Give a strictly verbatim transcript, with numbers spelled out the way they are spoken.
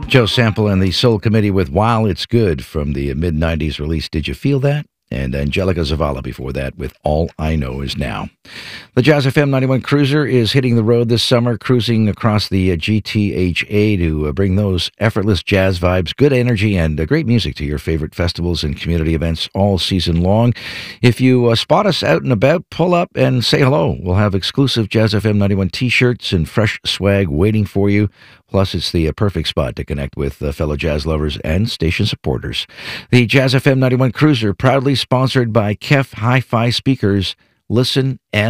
Joe Sample and the Soul Committee with While It's Good from the mid nineties release Did You Feel That? And Angelica Zavala before that with All I Know Is Now. The Jazz F M ninety-one Cruiser is hitting the road this summer, cruising across the uh, G T H A to uh, bring those effortless jazz vibes, good energy, and uh, great music to your favorite festivals and community events all season long. If you uh, spot us out and about, pull up and say hello. We'll have exclusive Jazz F M ninety-one t-shirts and fresh swag waiting for you. Plus, it's the uh, perfect spot to connect with uh, fellow jazz lovers and station supporters. The Jazz F M ninety-one Cruiser, proudly sponsored by Kef Hi-Fi Speakers. Listen and